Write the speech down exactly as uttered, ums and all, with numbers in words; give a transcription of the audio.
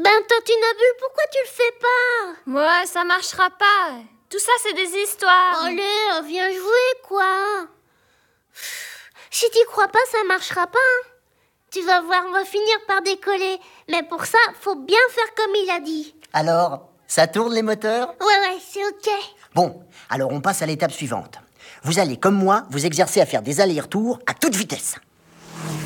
Ben, Tintinabule, pourquoi tu le fais pas? Ouais, ça marchera pas. Tout ça, c'est des histoires. Allez, viens jouer, quoi. Si t'y crois pas, ça marchera pas. Hein. Tu vas voir, on va finir par décoller. Mais pour ça, faut bien faire comme il a dit. Alors, ça tourne les moteurs? Ouais, ouais, c'est ok. Bon, alors on passe à l'étape suivante. Vous allez, comme moi, vous exercer à faire des allers-retours à toute vitesse.